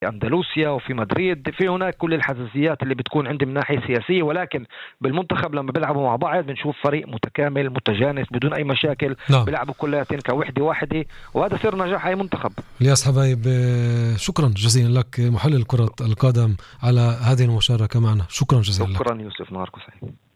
أندلسيا وفي مدريد، في هناك كل الحساسيات اللي بتكون عندي من ناحية سياسية، ولكن بالمنتخب لما بيلعبوا مع بعض بنشوف فريق متكامل متجانس بدون أي مشاكل. نعم. بيلعبوا كلياتين كوحدة واحدة، وهذا سر نجاح أي منتخب. الياس حبايب، شكرا جزيلا لك محلل كرة القدم على هذه المشاركة معنا. شكرا جزيلا لك. شكرا يوسف، نهاركم سعيد.